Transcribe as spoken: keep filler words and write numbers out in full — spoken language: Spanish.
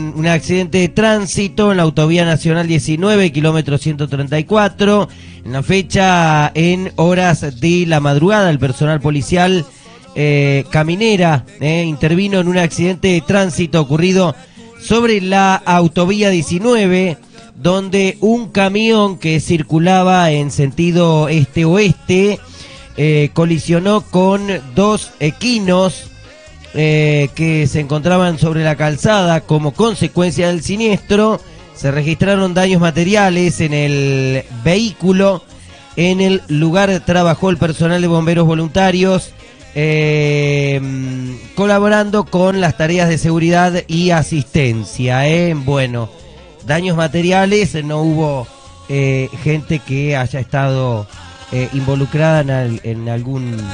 Un accidente de tránsito en la autovía nacional diecinueve, kilómetro ciento treinta y cuatro. En la fecha, en horas de la madrugada, el personal policial eh, caminera eh, intervino en un accidente de tránsito ocurrido sobre la autovía diecinueve, donde un camión que circulaba en sentido este-oeste eh, colisionó con dos equinos Eh, que se encontraban sobre la calzada. Como consecuencia del siniestro, se registraron daños materiales en el vehículo. En el lugar trabajó el personal de bomberos voluntarios, eh, colaborando con las tareas de seguridad y asistencia. Eh. Bueno, daños materiales, no hubo eh, gente que haya estado eh, involucrada en, al, en algún